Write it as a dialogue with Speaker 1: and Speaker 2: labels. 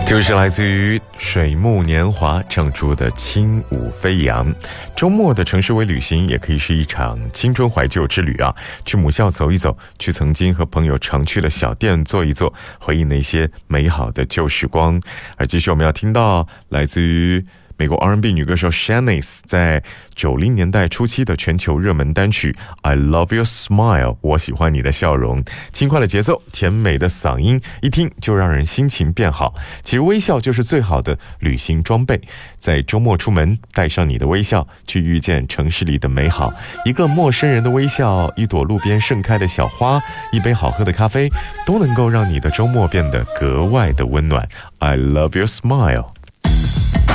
Speaker 1: 就是来自于水木年华唱出的轻舞飞扬。周末的城市微旅行也可以是一场青春怀旧之旅啊，去母校走一走，去曾经和朋友常去的小店坐一坐，回忆那些美好的旧时光。而继续我们要听到来自于美国 R&B 女歌手 Shanice 在90年代初期的全球热门单曲 I Love Your Smile， 我喜欢你的笑容。轻快的节奏，甜美的嗓音，一听就让人心情变好。其实微笑就是最好的旅行装备，在周末出门，带上你的微笑，去遇见城市里的美好。一个陌生人的微笑，一朵路边盛开的小花，一杯好喝的咖啡，都能够让你的周末变得格外的温暖。I Love Your Smile。